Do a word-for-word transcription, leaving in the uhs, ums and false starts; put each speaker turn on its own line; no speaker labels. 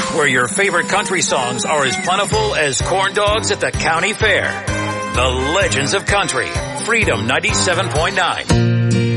where your favorite country songs are as plentiful as corn dogs at the county fair. The Legends of Country, Freedom ninety-seven point nine.